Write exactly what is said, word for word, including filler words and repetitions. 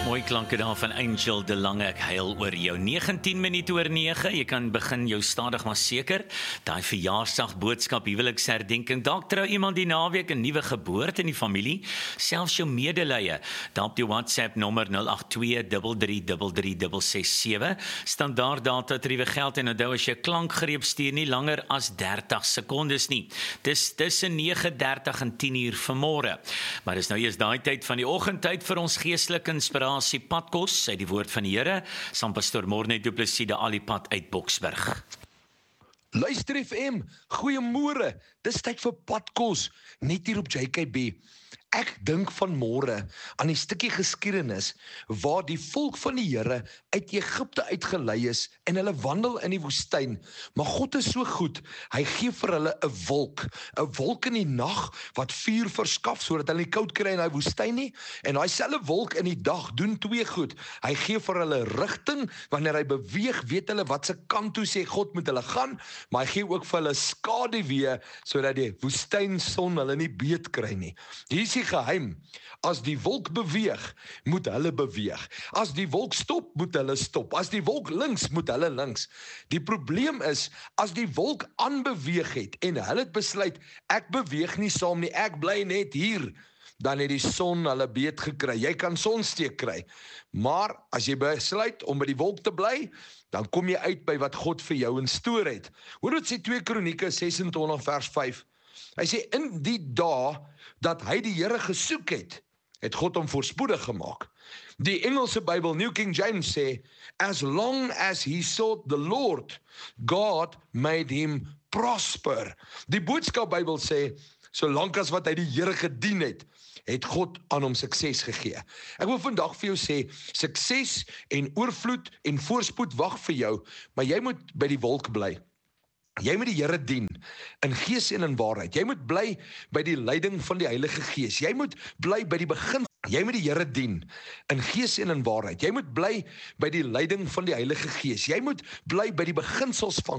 Mooi klanke daar van Angel de Lange, ek huil oor jou. negentien minute oor nege, jy kan begin jou stadig maar seker. Daai verjaarsdag boodskap, huweliksherdenking, dalk trou iemand die naweek, 'n nuwe geboorte in die familie, selfs jou medelee. Daar op die WhatsApp nommer nul agt twee drie drie drie drie ses ses sewe. Standaard data tariewe geld en onthou as jy klankgreep stuur nie langer as dertig sekondes nie. Dis tussen nege dertig en tien uur vanmôre. Maar dis nou eers daai tyd van die oggendtyd vir ons geestelike inspirasie padkos uit die woord van die Here, saam pastoor Morne Du Plessis de Alipad uit Boksburg. Luister F M, goeiemôre. Dis tyd vir padkos, net hier op J K B. Ek dink vanmôre aan die stukkie geskiedenis waar die volk van die Here uit Egipte uitgelei is en hulle wandel in die woestyn. Maar God is so goed, hy gee vir hulle 'n wolk, 'n wolk in die nag wat vuur verskaf sodat hulle nie koud kry in daai woestyn nie. En daai selfe wolk in die dag doen twee goed. Hy gee vir hulle rigting, wanneer hy beweeg, weet hulle wat se kant toe sê God moet hulle gaan, maar hy gee ook vir hulle skaduwee sodat die woestynson hulle nie beet kry nie. Hier is die geheim. As die wolk beweeg, moet hulle beweeg. As die wolk stop, moet hulle stop. As die wolk links, moet hulle links. Die probleem is, as die wolk aanbeweeg het en hulle het besluit, ek beweeg nie saam nie, ek bly net hier, dan het die son hulle beet gekry. Jy kan sonsteek kry. Maar as jy besluit om by die wolk te bly, dan kom jy uit by wat God vir jou instoor het. Hoor wat sê twee Kronieke ses en twintig vers vyf. Hy sê, in die dae dat hy die Here gesoek het, het God hom voorspoedig gemaak. Die Engelse Bybel, New King James sê, as long as he sought the Lord, God made him prosper. Die Boodskap Bybel sê, solank as wat hy die Here gedien het, het God aan hom sukses gegee. Ek wil vandag vir jou sê, sukses en oorvloed en voorspoed wag vir jou, maar jy moet by die wolk bly. Jy moet die Here dien, in gees en in waarheid. Jy moet bly by die leiding van die Heilige Gees. Jy moet bly by die begin. Jy moet die Here dien, in gees en in waarheid. Jy moet bly by die leiding van die Heilige Gees. Jy moet bly by die beginsels van